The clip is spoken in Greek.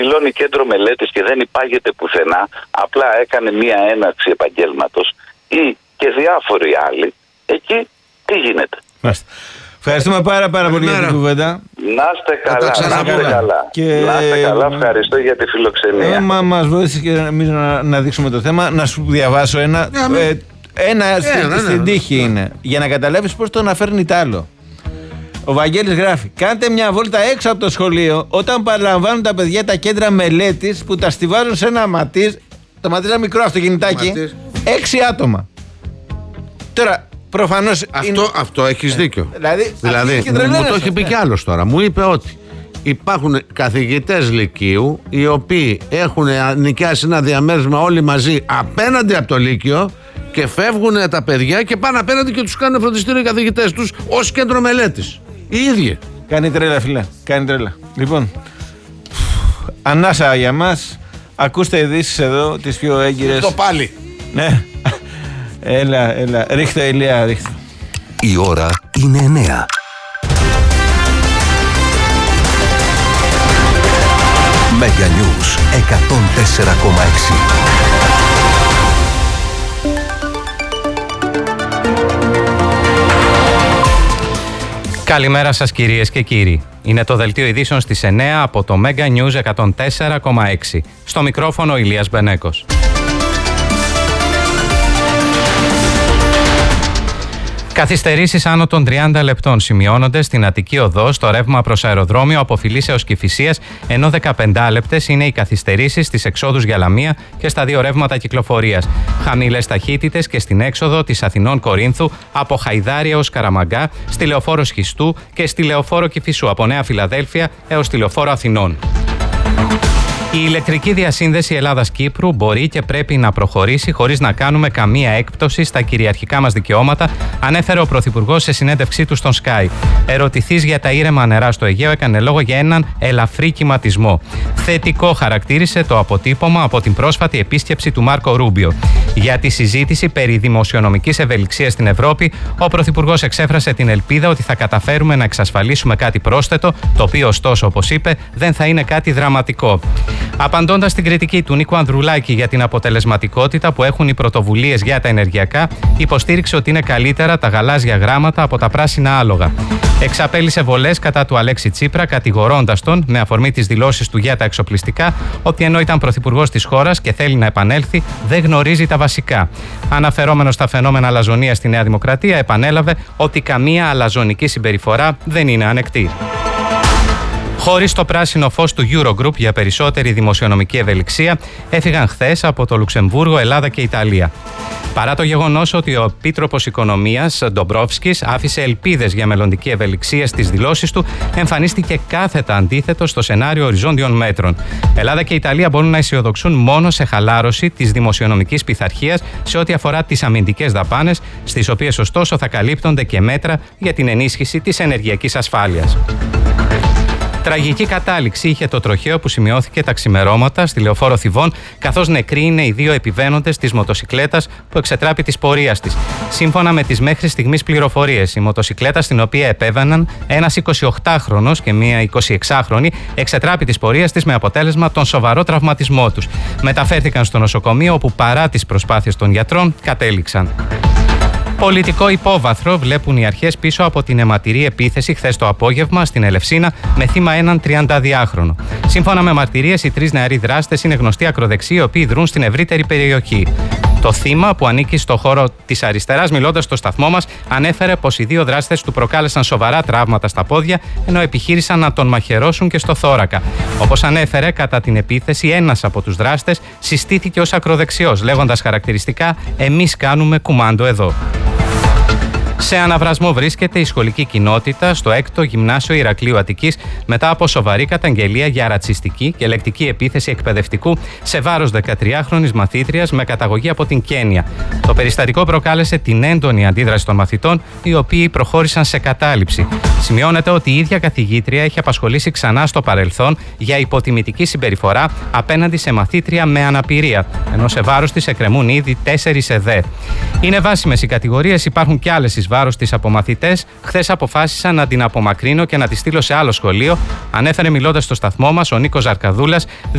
δηλώνει κέντρο μελέτης και δεν υπάγεται πουθενά, απλά έκανε μία έναρξη επαγγέλματος ή και διάφοροι άλλοι, εκεί τι γίνεται? Ευχαριστούμε πάρα πολύ για την κουβέντα. Να είστε καλά, να είστε καλά. Να είστε καλά, ευχαριστώ για τη φιλοξενία. Μας βοήθησε και εμείς να δείξουμε το θέμα. Να σου διαβάσω ένα. Στην τύχη είναι. Για να καταλάβεις πώς το αναφέρνει τ' άλλο. Ο Βαγγέλης γράφει: κάντε μια βόλτα έξω από το σχολείο όταν παραλαμβάνουν τα παιδιά τα κέντρα μελέτης που τα στιβάζουν σε ένα ματίζ. Το ματίζ ένα μικρό αυτοκινητάκι. 6 άτομα. Τώρα, προφανώς. Αυτό έχεις δίκιο. Δηλαδή μου το έχει πει κι άλλος τώρα. Μου είπε ότι υπάρχουν καθηγητές λυκείου οι οποίοι έχουν νοικιάσει ένα διαμέρισμα όλοι μαζί απέναντι από το Λύκειο και φεύγουν τα παιδιά και πάνε απέναντι και τους κάνουν φροντιστήριο οι καθηγητές τους ως κέντρο μελέτης. Οι ίδιοι. Κάνει τρέλα, φίλε. Κάνει τρέλα. Λοιπόν, ανάσα για μας. Ακούστε ειδήσεις εδώ, τις πιο έγκυρες. Το πάλι. Ναι. Έλα. Ρίχτε, Ηλία, ρίχτε. Η ώρα είναι 9. Mega News 104,6. Καλημέρα σας κυρίες και κύριοι. Είναι το δελτίο ειδήσεων στις 9 από το Mega News 104,6. Στο μικρόφωνο Ηλίας Μπενέκος. Καθυστερήσεις άνω των 30 λεπτών σημειώνονται στην Αττική Οδό στο ρεύμα προς αεροδρόμιο από Φιλίσσεως Κηφισίας, ενώ 15 λεπτές είναι οι καθυστερήσεις στις εξόδους για Λαμία και στα δύο ρεύματα κυκλοφορίας. Χαμηλές ταχύτητες και στην έξοδο της Αθηνών Κορίνθου από Χαϊδάρια ως Καραμαγκά, στη Λεωφόρο Σχιστού και στη Λεωφόρο Κηφισού από Νέα Φιλαδέλφια έως τη Λεωφόρο Αθηνών. Η ηλεκτρική διασύνδεση Ελλάδας-Κύπρου μπορεί και πρέπει να προχωρήσει χωρίς να κάνουμε καμία έκπτωση στα κυριαρχικά μας δικαιώματα, ανέφερε ο Πρωθυπουργός σε συνέντευξή του στον Sky. Ερωτηθής για τα ήρεμα νερά στο Αιγαίο, έκανε λόγο για έναν ελαφρύ κυματισμό. Θετικό χαρακτήρισε το αποτύπωμα από την πρόσφατη επίσκεψη του Μάρκο Ρούμπιο. Για τη συζήτηση περί δημοσιονομικής ευελιξίας στην Ευρώπη, ο Πρωθυπουργός εξέφρασε την ελπίδα ότι θα καταφέρουμε να εξασφαλίσουμε κάτι πρόσθετο, το οποίο ωστόσο, όπως είπε, δεν θα είναι κάτι δραματικό. Απαντώντας στην κριτική του Νίκου Ανδρουλάκη για την αποτελεσματικότητα που έχουν οι πρωτοβουλίες για τα ενεργειακά, υποστήριξε ότι είναι καλύτερα τα γαλάζια γράμματα από τα πράσινα άλογα. Εξαπέλυσε βολές κατά του Αλέξη Τσίπρα, κατηγορώντας τον, με αφορμή τις δηλώσεις του για τα εξοπλιστικά, ότι ενώ ήταν πρωθυπουργός της χώρας και θέλει να επανέλθει, δεν γνωρίζει τα βασικά. Αναφερόμενος στα φαινόμενα αλαζονίας στη Νέα Δημοκρατία, επανέλαβε ότι καμία αλαζονική συμπεριφορά δεν είναι ανεκτή. Χωρίς το πράσινο φως του Eurogroup για περισσότερη δημοσιονομική ευελιξία, έφυγαν χθες από το Λουξεμβούργο, Ελλάδα και Ιταλία. Παρά το γεγονός ότι ο Επίτροπος Οικονομίας Ντομπρόφσκης άφησε ελπίδες για μελλοντική ευελιξία στις δηλώσεις του, εμφανίστηκε κάθετα αντίθετο στο σενάριο οριζόντιων μέτρων. Ελλάδα και Ιταλία μπορούν να αισιοδοξούν μόνο σε χαλάρωση της δημοσιονομικής πειθαρχίας σε ό,τι αφορά τις αμυντικές δαπάνες, στις οποίες ωστόσο θα καλύπτονται και μέτρα για την ενίσχυση της ενεργειακής ασφάλειας. Τραγική κατάληξη είχε το τροχαίο που σημειώθηκε τα ξημερώματα στη Λεωφόρο Θηβών, καθώς νεκροί είναι οι δύο επιβαίνοντες της μοτοσικλέτας που εξετράπη της πορείας της. Σύμφωνα με τις μέχρι στιγμής πληροφορίες, η μοτοσικλέτα στην οποία επέβαιναν ένας 28χρονος και μία 26χρονη εξετράπη της πορείας της με αποτέλεσμα τον σοβαρό τραυματισμό τους. Μεταφέρθηκαν στο νοσοκομείο όπου παρά τις προσπάθειες των γιατρών κατέληξαν. Πολιτικό υπόβαθρο βλέπουν οι αρχές πίσω από την αιματηρή επίθεση χθες το απόγευμα στην Ελευσίνα με θύμα έναν 32χρονο. Σύμφωνα με μαρτυρίες, οι τρεις νεαροί δράστες είναι γνωστοί ακροδεξιοί, οι οποίοι δρούν στην ευρύτερη περιοχή. Το θύμα, που ανήκει στο χώρο της αριστεράς, μιλώντας στο σταθμό μας, ανέφερε πως οι δύο δράστες του προκάλεσαν σοβαρά τραύματα στα πόδια, ενώ επιχείρησαν να τον μαχαιρώσουν και στο θώρακα. Όπως ανέφερε, κατά την επίθεση, ένας από τους δράστες συστήθηκε ως ακροδεξιός, λέγοντας χαρακτηριστικά «Εμείς κάνουμε κουμάντο εδώ». Σε αναβρασμό βρίσκεται η σχολική κοινότητα στο 6ο Γυμνάσιο Ηρακλείου Αττικής μετά από σοβαρή καταγγελία για ρατσιστική και λεκτική επίθεση εκπαιδευτικού σε βάρος 13χρονης μαθήτριας με καταγωγή από την Κένια. Το περιστατικό προκάλεσε την έντονη αντίδραση των μαθητών, οι οποίοι προχώρησαν σε κατάληψη. Σημειώνεται ότι η ίδια καθηγήτρια έχει απασχολήσει ξανά στο παρελθόν για υποτιμητική συμπεριφορά απέναντι σε μαθήτρια με αναπηρία, ενώ σε βάρος της εκκρεμούν ήδη 4 ΕΔΕ. Είναι βάσιμες οι κατηγορίες, υπάρχουν κι άλλες εις βάρος της από μαθητές, χθες αποφάσισα να την απομακρύνω και να τη στείλω σε άλλο σχολείο, ανέφερε μιλώντας στο σταθμό μας ο Νίκος Ζαρκαδούλας,